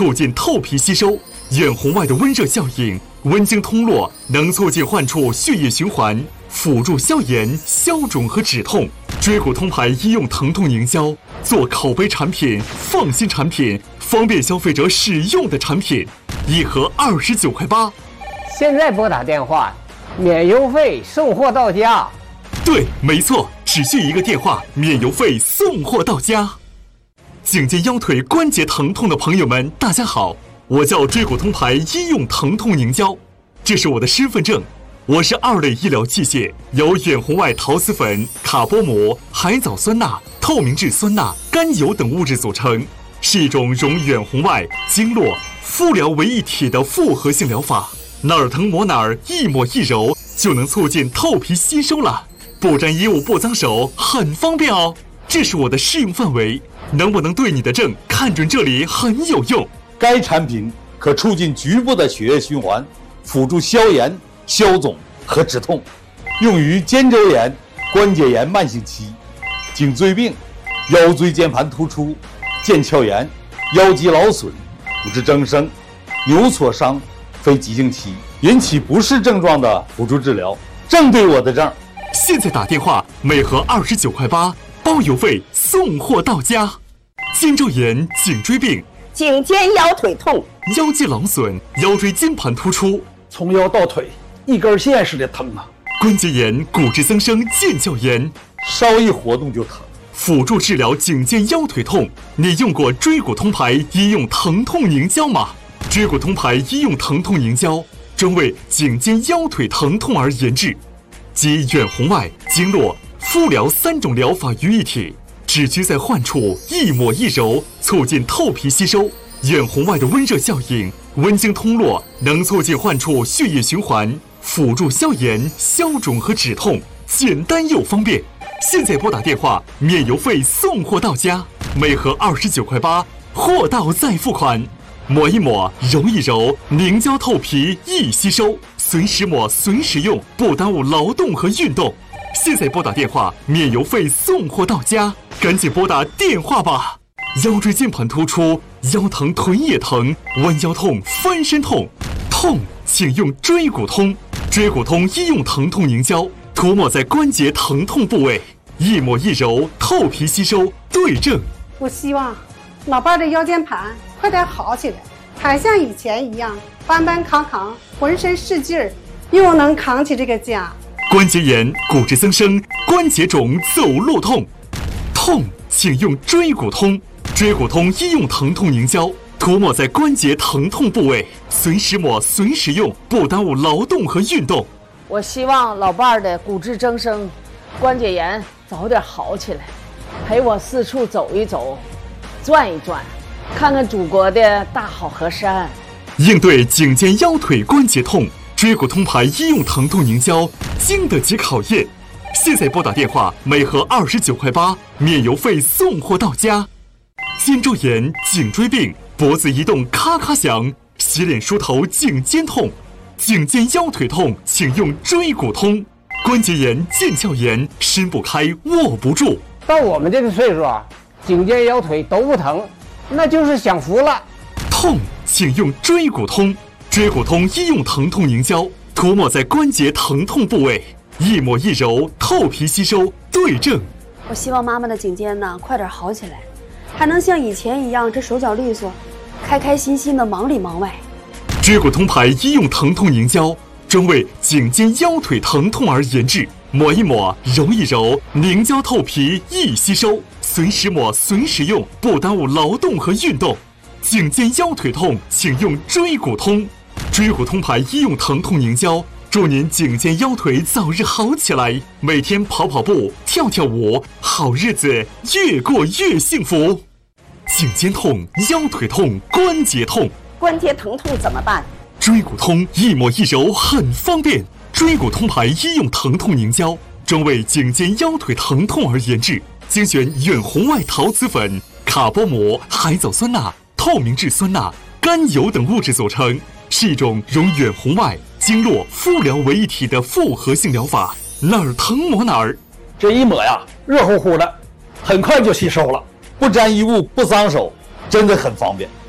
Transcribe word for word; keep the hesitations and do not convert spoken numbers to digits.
促进透皮吸收。远红外的温热效应，温经通络，能促进患处血液循环，辅助消炎、消肿和止痛。椎骨通牌医用疼痛凝胶，做口碑产品、放心产品，方便消费者使用的产品，一盒二十九块八。 现在拨打电话，免邮费，送货到家。 对，没错，只需一个电话，免邮费，送货到家。颈肩腰腿关节疼痛的朋友们，大家好，我叫椎骨通牌医用疼痛凝胶，这是我的身份证。我是二类医疗器械，由远红外陶瓷粉、卡波膜、海藻酸钠、透明质酸钠、甘油等物质组成，是一种融远红外、经络、敷疗为一体的复合性疗法。哪儿疼抹哪儿，一抹一揉就能促进透皮吸收了，不沾衣物不脏手，很方便哦。这是我的适用范围，能不能对你的症看准这里很有用。 该产品可促进局部的血液循环，辅助消炎、消肿和止痛，用于肩周炎、关节炎慢性期、颈椎病、腰椎间盘突出、腱鞘炎、腰肌劳损、骨质增生、扭挫伤、非急性期引起不适症状的辅助治疗，正对我的症。 现在打电话，每盒二十九块八，包邮费，送货到家。肩周炎、颈椎病、 颈肩腰腿痛、 腰肌劳损、腰椎间盘突出， 从腰到腿一根线似的疼啊！ 关节炎、骨质增生、腱鞘炎， 稍一活动就疼。 辅助治疗颈肩腰腿痛，你用过椎骨通牌医用疼痛凝胶吗？椎骨通牌医用疼痛凝胶专为颈肩腰腿疼痛而研制，集远红外、经络、敷疗三种疗法于一体，只需在患处一抹一揉，促进透皮吸收。远红外的温热效应，温经通络，能促进患处血液循环，辅助消炎、消肿和止痛，简单又方便。现在拨打电话，免邮费，送货到家，每盒二十九块八，货到再付款。抹一抹，揉一揉，凝胶透皮易吸收，随时抹随时用，不耽误劳动和运动。现在拨打电话，免邮费，送货到家，赶紧拨打电话吧。腰椎间盘突出，腰疼臀也疼，弯腰痛、翻身痛，痛请用椎骨通。椎骨通医用疼痛凝胶，涂抹在关节疼痛部位，一抹一揉，透皮吸收，对症。 我希望老伴的腰间盘快点好起来，还像以前一样搬搬扛扛，浑身是劲儿，又能扛起这个家。 关节炎、骨质增生、关节肿、走路痛，痛请用椎骨通。椎骨通医用疼痛凝胶，涂抹在关节疼痛部位，随时抹随时用，不耽误劳动和运动。 我希望老伴儿的骨质增生、关节炎早点好起来，陪我四处走一走，转一转，看看祖国的大好河山。 应对颈肩腰腿关节痛，椎骨通牌医用疼痛凝胶经得起考验。现在拨打电话，每盒二十九块八，免邮费，送货到家。肩周炎、颈椎病、脖子移动咔咔响，洗脸梳头颈肩痛，颈肩腰腿痛请用椎骨通。关节炎、腱鞘炎，伸不开握不住。 到我们这个岁数啊，颈肩腰腿都不疼，那就是享福了。 痛请用椎骨通。椎骨通医用疼痛凝胶，涂抹在关节疼痛部位，一抹一揉，透皮吸收，对症。 我希望妈妈的颈肩呢快点好起来，还能像以前一样这手脚利索，开开心心的忙里忙外。 椎骨通牌医用疼痛凝胶专为颈肩腰腿疼痛而研制，抹一抹，揉一揉，凝胶透皮易吸收，随时抹随时用，不耽误劳动和运动。颈肩腰腿痛请用椎骨通。椎骨通牌医用疼痛凝胶，祝您颈肩腰腿早日好起来，每天跑跑步、跳跳舞，好日子越过越幸福。颈肩痛、腰腿痛、关节痛， 关节疼痛怎么办？ 椎骨通一抹一揉很方便。椎骨通牌医用疼痛凝胶，专为颈肩腰腿疼痛而研制，精选远红外陶瓷粉、卡波膜、海藻酸钠、透明质酸钠、甘油等物质组成，是一种融远红外、经络、敷疗为一体的复合性疗法，哪儿疼抹哪儿。 这一抹呀，热乎乎的，很快就吸收了， 不沾衣物不脏手，真的很方便。